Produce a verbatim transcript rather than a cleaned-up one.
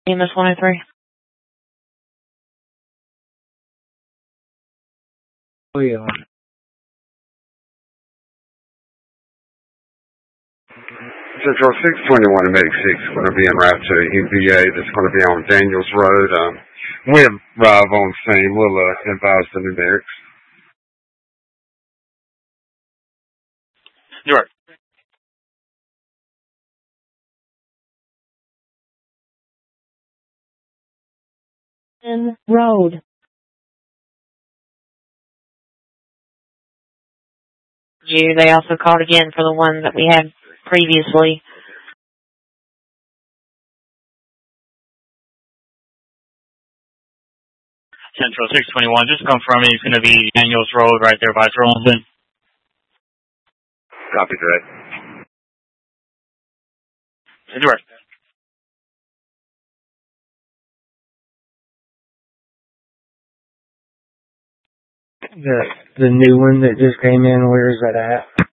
E M S one oh three. Oh, yeah. Central six twenty-one and Medic six going to be en route to M V A that's going to be on Daniels Road. Um, we'll arrive on scene. We'll uh, advise the numerics. You're right. In road. You, they also called again for the one that we had previously. Central six twenty-one, just confirming it's going to be Daniels Road right there by Burlington. Copy, Dre. You're right. The, the new one that just came in, where is that at?